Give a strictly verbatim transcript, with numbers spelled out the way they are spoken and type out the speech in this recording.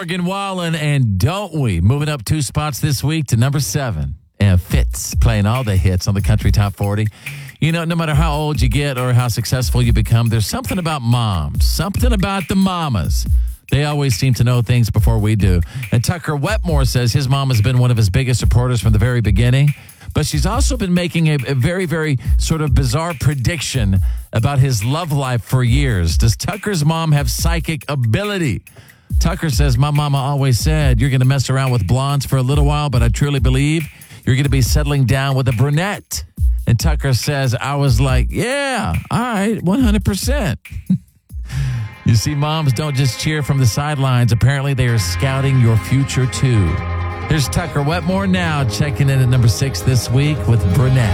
Morgan Wallen, and don't we? Moving up two spots this week to number seven. And Fitz playing all the hits on the Country Top forty. You know, no matter how old you get or how successful you become, there's something about moms, something about the mamas. They always seem to know things before we do. And Tucker Wetmore says his mom has been one of his biggest supporters from the very beginning. But she's also been making a, a very, very sort of bizarre prediction about his love life for years. Does Tucker's mom have psychic ability? Tucker says, my mama always said you're going to mess around with blondes for a little while, but I truly believe you're going to be settling down with a brunette. And Tucker says, I was like, yeah, all right, one hundred percent. You see, moms don't just cheer from the sidelines. Apparently, they are scouting your future, too. Here's Tucker Wetmore now, checking in at number six this week with Brunette.